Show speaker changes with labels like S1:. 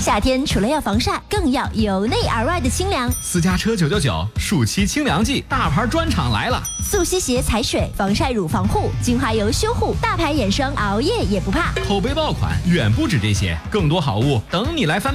S1: 夏天除了要防晒，更要由内而外的清凉。
S2: 私家车999暑期清凉季，大牌专场来了！
S1: 速吸鞋踩水，防晒乳防护，精华油修护，大牌眼霜熬夜也不怕。
S2: 口碑爆款远不止这些，更多好物等你来翻。